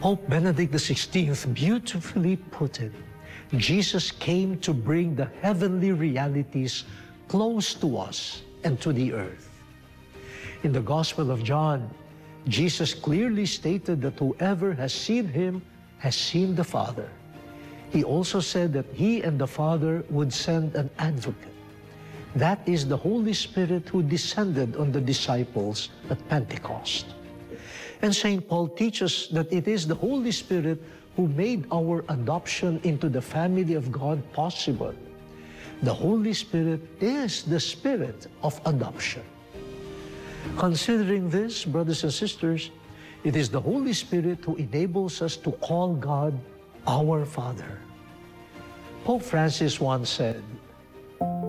Pope Benedict XVI beautifully put it. Jesus came to bring the heavenly realities close to us and to the earth. In the Gospel of John, Jesus clearly stated that whoever has seen him has seen the Father. He also said that he and the Father would send an advocate. That is the Holy Spirit who descended on the disciples at Pentecost. And St. Paul teaches that it is the Holy Spirit who made our adoption into the family of God possible. The Holy Spirit is the spirit of adoption. Considering this, brothers and sisters, it is the Holy Spirit who enables us to call God our Father. Pope Francis once said,